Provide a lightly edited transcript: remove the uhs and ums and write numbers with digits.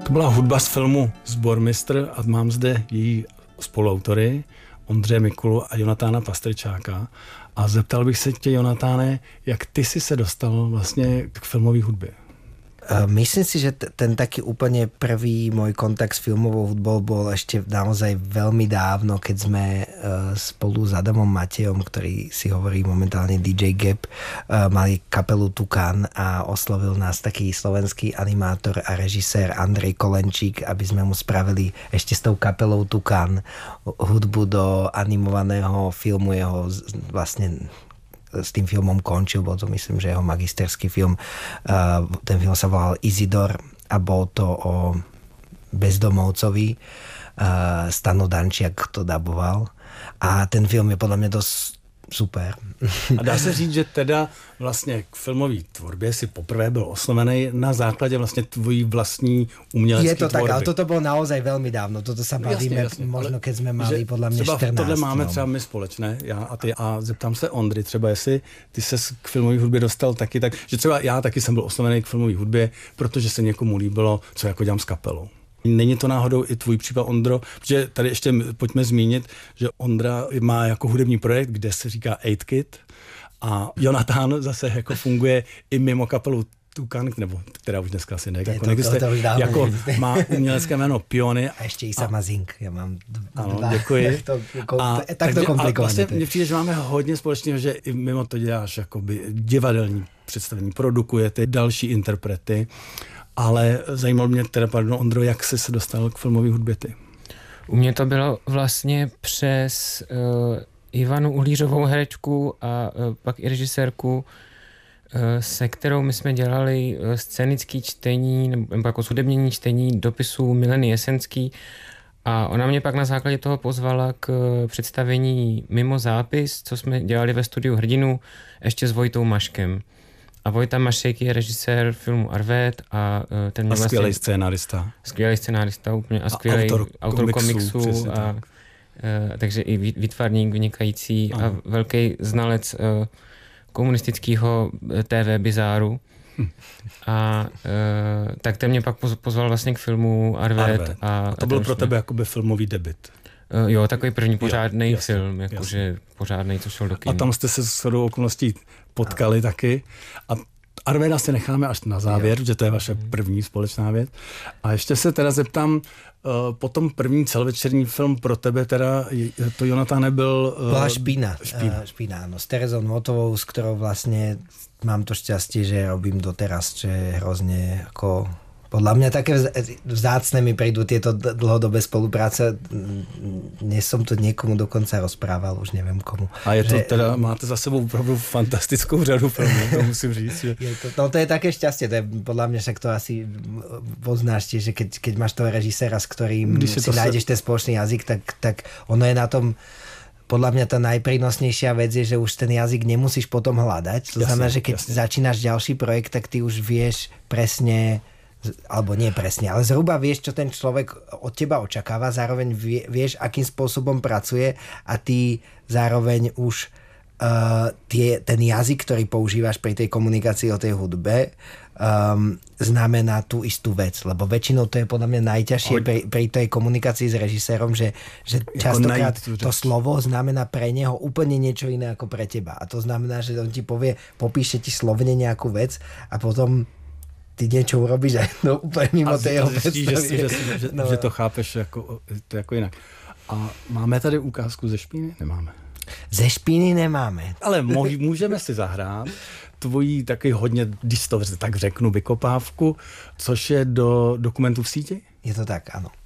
To byla hudba z filmu Sbormistr a mám zde její spoluautory Ondřeje Mikulu a Jonatána Pastrčáka. A zeptal bych se tě, Jonatáne, jak ty jsi se dostal vlastně k filmové hudbě? Myslím si, že ten taký úplne prvý môj kontakt s filmovou hudbou bol ešte naozaj veľmi dávno, keď sme spolu s Adamom Matejom, ktorý si hovorí momentálne DJ Gap, mali kapelu Tukán a oslovil nás taký slovenský animátor a režisér Andrej Kolenčík, aby sme mu spravili ešte s tou kapelou Tukán hudbu do animovaného filmu jeho vlastne s tým filmom končil, bol to myslím, že jeho magisterský film. Ten film sa volal Izidor a bol to o bezdomovcovi. Stano Dančiak to daboval. A ten film je podľa mňa dosť super. A dá se říct, že teda vlastně k filmové tvorbě si poprvé byl oslovený na základě vlastně tvojí vlastní umělecké tvorby. Je to tak, ale toto bolo naozaj veľmi dávno. Toto sa bavíme, možno keď sme mali podľa mňa 14. Tohle máme třeba my společné, já a ty. A zeptám se Ondry, třeba jestli ty ses k filmové hudbě dostal taky tak, že třeba já taky jsem byl oslovený k filmové hudbě, protože se někomu líbilo, co jako dělám s kapelou. Není to náhodou i tvůj případ, Ondro? Protože tady ještě pojďme zmínit, že Ondra má jako hudební projekt, kde se říká 8Kid a Jonatán zase jako funguje i mimo kapelu Tukán, nebo která už dneska asi jako má umělecké jméno Piony. A ještě i Samazink, já mám ano, děkuji. Tak to komplikované. Vlastně mně přijde, že máme hodně společného, že i mimo to děláš jakoby divadelní představení, produkujete další interprety. Ale zajímalo mě teda, Ondro, jak jsi se dostal k filmové hudbě ty? U mě to bylo vlastně přes Ivanu Uhlířovou herečku a pak i režisérku, se kterou my jsme dělali scénické čtení nebo jako hudebnění čtení dopisů Mileny Jesenský a ona mě pak na základě toho pozvala k představení Mimo zápis, co jsme dělali ve studiu Hrdinu ještě s Vojtou Maškem. A Vojta Mašek je režisér filmu Arvet a ten mě skvělý scénárista. Skvělý scénárista úplně a skvělý autor komiksu. Takže i výtvarník vynikající a velký znalec komunistického TV bizáru. A tak ten mě pak pozval vlastně k filmu Arvet. A to byl pro tebe jakoby filmový debut. Jo, takový první pořádný film, jakože pořádný, co šel do kina. A tam jste se shodou okolností potkali taky. A Arveda si necháme až na závěr, že to je vaše první společná věc. A ještě se teda zeptám, potom první celovečerní film pro tebe teda, to Jonatáne byl... Bola Špína, no, s Terezou Motovou, s ktorou vlastne mám to šťastie, že robím doteraz, čo je hrozne ako... Podľa mňa také vzácne mi prídu tieto dlhodobé spolupráce. Dnes som to niekomu dokonca rozprával, už neviem komu. A je to teda, máte za sebou opravdu fantastickou řadu filmů, to musím říct. Že... To je také šťastie, to je podľa mňa, však to asi poznáš tiež, že keď máš toho režiséra, s ktorým si nájdeš ten spoločný jazyk, tak ono je na tom. Podľa mňa tá najprínosnejšia vec je, že už ten jazyk nemusíš potom hľadať. To znamená, že keď začínaš ďalší projekt, tak ty už vieš presne, alebo nie presne, ale zhruba vieš, čo ten človek od teba očakáva, zároveň vieš, akým spôsobom pracuje a ty zároveň už ten jazyk, ktorý používaš pri tej komunikácii o tej hudbe, znamená tú istú vec, lebo väčšinou to je podľa mňa najťažšie pri tej komunikácii s režisérom, že častokrát to slovo znamená pre neho úplne niečo iné ako pre teba. A to znamená, že on ti povie, popíše ti slovne nejakú vec a potom ty niečo urobíš a úplne mimo tej jeho predstavy. Že to chápeš jako jinak. A máme tady ukázku ze Špíny? Nemáme. Ze Špíny nemáme. Ale můžeme si zahrát tvojí taky hodně, když to tak řeknu, vykopávku, což je do dokumentů v síti? Je to tak, ano.